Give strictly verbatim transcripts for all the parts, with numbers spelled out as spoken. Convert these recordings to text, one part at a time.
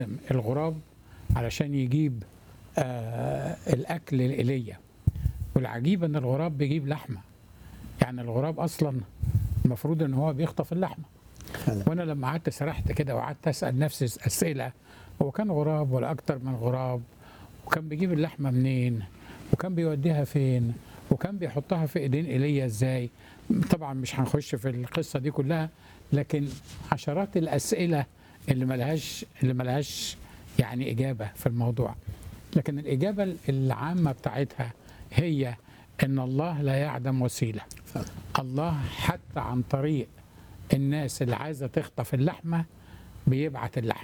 الغراب علشان يجيب آه الأكل لإيليا، والعجيب إن الغراب بيجيب لحمة. يعني الغراب أصلا المفروض إن هو بيخطف اللحمة. وأنا لما قعدت سرحت كده وقعدت أسأل نفسي أسئلة، هو كان غراب ولا أكتر من غراب؟ وكان بيجيب اللحمة منين؟ وكان بيوديها فين؟ وكان بيحطها في إيدين إيليا إزاي؟ طبعا مش هنخش في القصة دي كلها، لكن عشرات الأسئلة اللي ملهاش اللي ملهاش يعني إجابة في الموضوع. لكن الإجابة العامة بتاعتها هي إن الله لا يعدم وسيلة. الله حتى عن طريق الناس اللي عايزة تخطف اللحمة بيبعت اللحمة.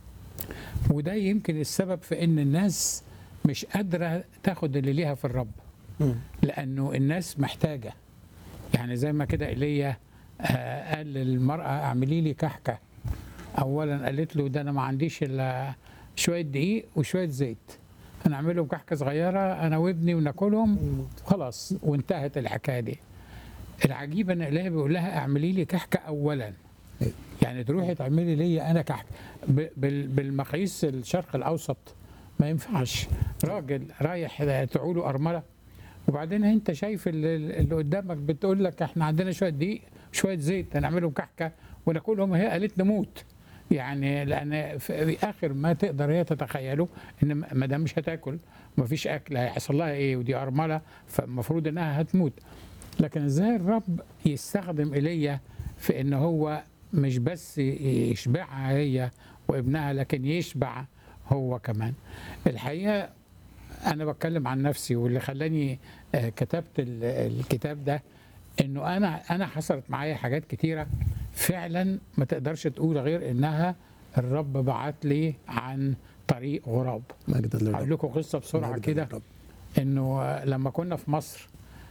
وده يمكن السبب في إن الناس مش قادرة تاخد اللي ليها في الرب، لأنه الناس محتاجة. يعني زي ما كده إيليا قال للمرأة اعملي لي كحكة، أولا قالت له ده أنا ما عنديش إلا شوية دقيق وشوية زيت، هنعملهم كحكة صغيرة أنا وابني وناكلهم خلاص وانتهت الحكاية دي. العجيب أن إلهي بيقول لها اعملي لي كحكة أولا، يعني تروحي تعملي لي أنا كحكة بالمقاييس الشرق الأوسط ما ينفعش. راجل رايح تعوله أرملة، وبعدين انت شايف اللي قدامك بتقول لك احنا عندنا شويه دقيق شويه زيت هنعملهم كحكه وناكلهم، هي قالت نموت. يعني لان في اخر ما تقدر هي تتخيله ان ما دام مش هتاكل ومفيش اكل هيحصل لها ايه، ودي ارمله فالمفروض انها هتموت. لكن ازاي الرب يستخدم ايليا في ان هو مش بس يشبعها هي وابنها، لكن يشبع هو كمان. الحقيقه أنا بتكلم عن نفسي، واللي خلاني كتبت الكتاب ده إنه أنا أنا حصلت معايا حاجات كتيرة فعلا ما تقدرش تقول غير إنها الرب بعت لي عن طريق غراب. هقول لكم قصة بسرعة كده. إنه لما كنا في مصر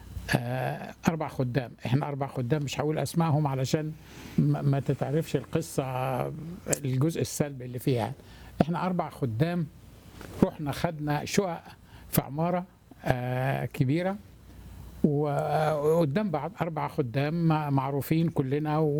أربع خدام، إحنا أربع خدام مش هقول أسمائهم علشان ما تتعرفش القصة الجزء السلبي اللي فيها. إحنا أربع خدام رحنا خدنا شقق في عمارة آه كبيرة، وقدام بعض أربع خدام معروفين كلنا،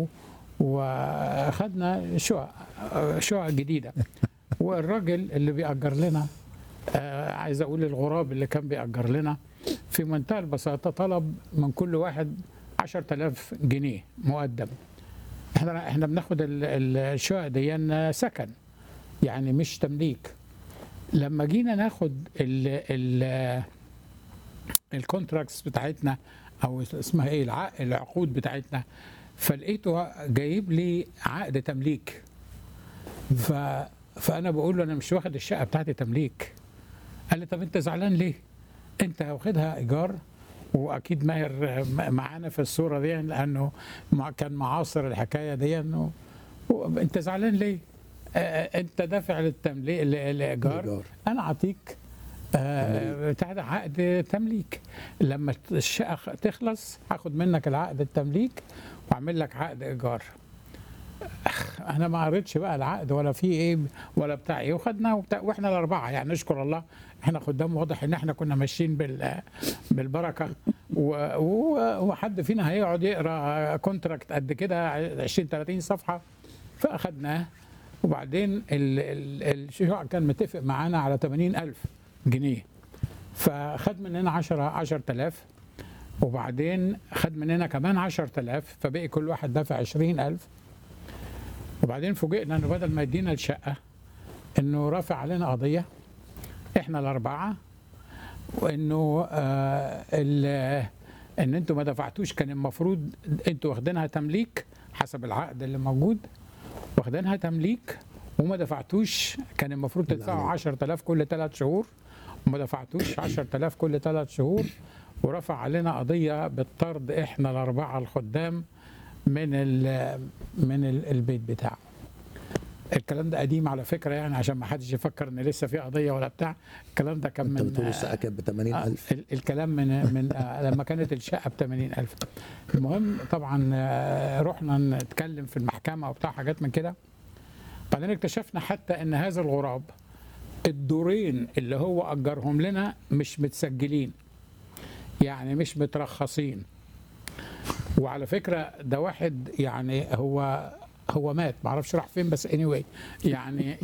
وخدنا شقق شقق جديدة. والراجل اللي بيأجر لنا آه عايز أقول الغراب اللي كان بيأجر لنا في منتهى البساطة طلب من كل واحد عشرة آلاف جنيه مقدم. احنا احنا بناخد الشقق دي سكن يعني مش تمليك. لما جينا ناخد ال ال الكونتراكتس بتاعتنا او اسمها ايه العقد العقود بتاعتنا، فلقيته جايب لي عقد تمليك. ف فانا بقول له انا مش واخد الشقه بتاعتي تمليك. قال لي طب انت زعلان ليه؟ انت واخدها ايجار، واكيد ماهر معانا في الصوره دي لانه كان معاصر الحكايه دي. انه انت زعلان ليه؟ انت دافع للتمليك الايجار، انا اعطيك بتاع ده عقد تمليك، لما الشقه تخلص هاخد منك العقد التمليك واعمل لك عقد ايجار. انا ما قريتش بقى العقد ولا في ايه ولا بتاع ايه، وخدنا وبتاع، واحنا الاربعه يعني نشكر الله احنا خدام، واضح ان احنا كنا ماشيين بال بالبركه. وحد فينا هيقعد يقرا كونتراكت قد كده عشرين ثلاثين صفحه، فاخدناه. وبعدين الشقق كان متفق معانا على ثمانين ألف جنيه، فخد مننا عشرة عشرة آلاف، وبعدين خد مننا كمان عشرة آلاف، فبقي كل واحد دافع عشرين ألف. وبعدين فوجئنا انه بدل ما يدينا الشقه انه رافع علينا قضيه احنا الاربعه، وانه آه ان انتوا ما دفعتوش، كان المفروض انتوا واخدينها تمليك حسب العقد اللي موجود، واخدينها تمليك وما دفعتوش. كان المفروض تدفعوا عشرة آلاف كل ثلاث شهور وما دفعتوش عشرة آلاف كل ثلاث شهور، ورفع علينا قضيه بالطرد احنا الاربعه الخدام من ال من ال البيت بتاعه. الكلام ده قديم على فكره، يعني عشان ما حدش يفكر ان لسه في قضيه ولا بتاع. الكلام ده كان من انت بتقول الشقه كانت ب ثمانين ألف. الكلام من من لما كانت الشقه ب ثمانين ألف. المهم طبعا رحنا نتكلم في المحكمه وبتاع حاجات من كده. بعدين اكتشفنا حتى ان هذا الغراب الدورين اللي هو اجرهم لنا مش متسجلين، يعني مش مترخصين. وعلى فكره ده واحد يعني هو هو مات معرفش راح فين، بس anyway يعني